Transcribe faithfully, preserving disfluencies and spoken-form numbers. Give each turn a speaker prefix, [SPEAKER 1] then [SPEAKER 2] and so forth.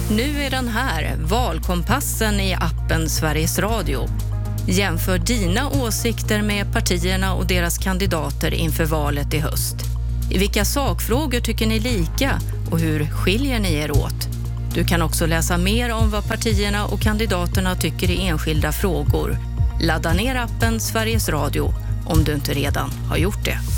[SPEAKER 1] Nu är den här, Valkompassen i appen Sveriges Radio. Jämför dina åsikter med partierna och deras kandidater inför valet i höst. I vilka sakfrågor tycker ni lika och hur skiljer ni er åt? Du kan också läsa mer om vad partierna och kandidaterna tycker i enskilda frågor. Ladda ner appen Sveriges Radio om du inte redan har gjort det.